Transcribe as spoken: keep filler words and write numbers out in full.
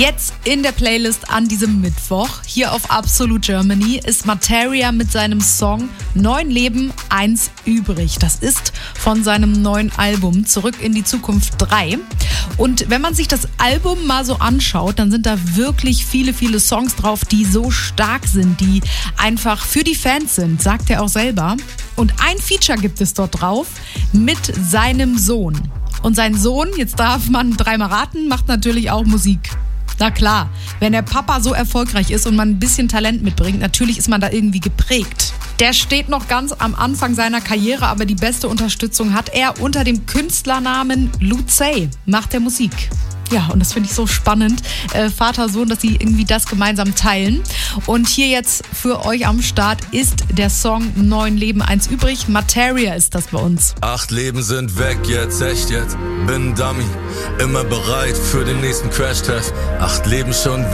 Jetzt in der Playlist an diesem Mittwoch, hier auf Absolute Germany, ist Materia mit seinem Song Neun Leben, eins übrig. Das ist von seinem neuen Album Zurück in die Zukunft drei. Und wenn man sich das Album mal so anschaut, dann sind da wirklich viele, viele Songs drauf, die so stark sind, die einfach für die Fans sind, sagt er auch selber. Und ein Feature gibt es dort drauf mit seinem Sohn. Und sein Sohn, jetzt darf man dreimal raten, macht natürlich auch Musik. Na klar, wenn der Papa so erfolgreich ist und man ein bisschen Talent mitbringt, natürlich ist man da irgendwie geprägt. Der steht noch ganz am Anfang seiner Karriere, aber die beste Unterstützung hat er unter dem Künstlernamen Lucey, macht der Musik. Ja, und das finde ich so spannend, äh, Vater, Sohn, dass sie irgendwie das gemeinsam teilen. Und hier jetzt für euch am Start ist der Song Neun Leben, eins übrig. Materia ist das bei uns. Acht Leben sind weg jetzt, echt jetzt. Bin Dummy, immer bereit für den nächsten Crash-Test. Acht Leben schon